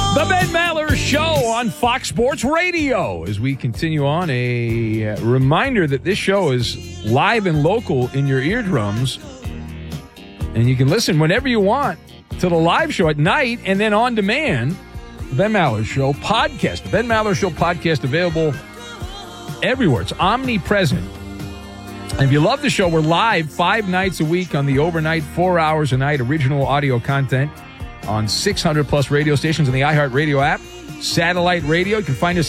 The Ben Maller Show on Fox Sports Radio. As we continue on, a reminder that this show is live and local in your eardrums. And you can listen whenever you want to the live show at night and then on demand. The Ben Maller Show podcast. The Ben Maller Show podcast available everywhere. It's omnipresent. And if you love the show, we're live 5 nights a week on the overnight, 4 hours a night, original audio content on 600-plus radio stations in the iHeartRadio app. Satellite radio. You can find us